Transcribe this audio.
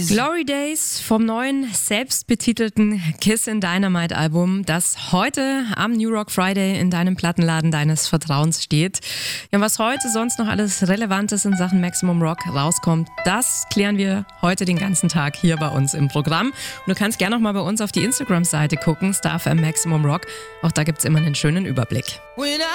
Glory Days vom neuen, selbstbetitelten Kissin' Dynamite Album, das heute am New Rock Friday in deinem Plattenladen deines Vertrauens steht. Ja, was heute sonst noch alles Relevantes in Sachen Maximum Rock rauskommt, das klären wir heute den ganzen Tag hier bei uns im Programm. Und du kannst gerne noch mal bei uns auf die Instagram-Seite gucken, StarFM Maximum Rock. Auch da gibt's immer einen schönen Überblick.